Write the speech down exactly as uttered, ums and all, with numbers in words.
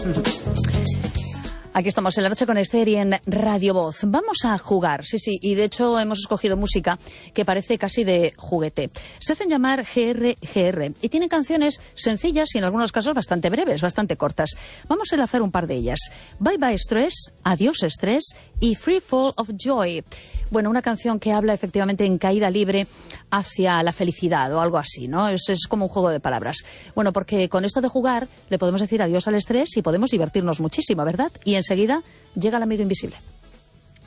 Aquí estamos en la noche con Esther y en Radio Voz. Vamos a jugar, sí, sí, y de hecho hemos escogido música que parece casi de juguete. Se hacen llamar G R G R y tienen canciones sencillas y en algunos casos bastante breves, bastante cortas. Vamos a enlazar un par de ellas. Bye Bye Stress, Adiós Estrés y Free Fall of Joy. Bueno, una canción que habla efectivamente en caída libre hacia la felicidad o algo así, ¿no? Es, es como un juego de palabras. Bueno, porque con esto de jugar le podemos decir adiós al estrés y podemos divertirnos muchísimo, ¿verdad? Y enseguida llega el amigo invisible.